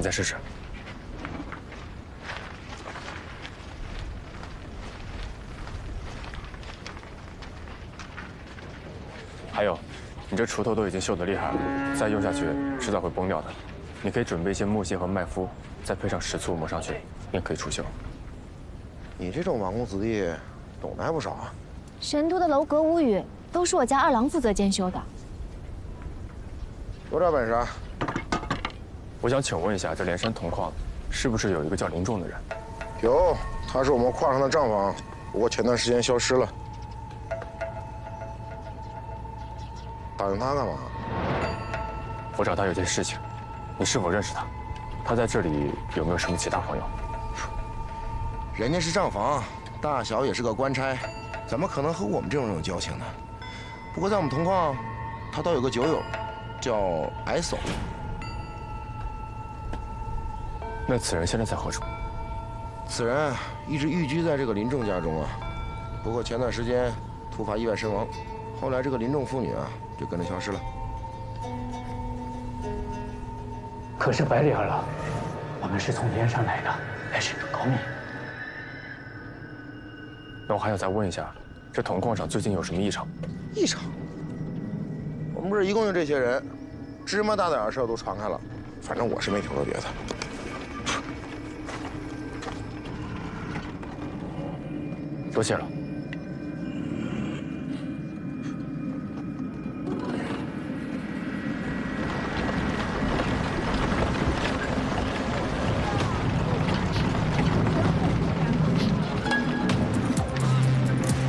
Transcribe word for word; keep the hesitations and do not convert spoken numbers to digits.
再试试。还有，你这锄头都已经锈得厉害了，再用下去迟早会崩掉的。你可以准备一些木屑和麦麸，再配上石醋抹上去，也可以除锈。 你这种纨绔子弟，懂得还不少啊。 神都的楼阁屋宇都是我家二郎负责监修的。 有点本事啊！ 我想请问一下，这连山铜矿是不是有一个叫林仲的人？ 有，他是我们矿上的账房，不过前段时间消失了。打听他干嘛？ 我找他有件事情，你是否认识他？他在这里有没有什么其他朋友？ 人家是账房，大小也是个官差，怎么可能和我们这种人有交情呢？不过在我们铜矿，他倒有个酒友，叫矮叟。 那此人现在在何处？ 此人一直寓居在这个林仲家中啊，不过前段时间突发意外身亡，后来这个林仲妇女啊就跟着消失了。 可是百里儿了，我们是从连上来的，来申主告密。 那我还想再问一下，这铜矿上最近有什么异常？ 异常？我们这儿一共就这些人，芝麻大点的事儿都传开了，反正我是没听说别的。 多谢了。